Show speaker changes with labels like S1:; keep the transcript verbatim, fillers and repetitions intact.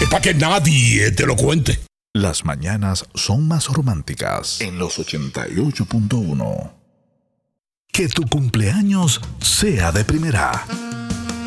S1: para que nadie te lo cuente.
S2: Las mañanas son más románticas en los ochenta y ocho punto uno. Que tu cumpleaños sea de primera.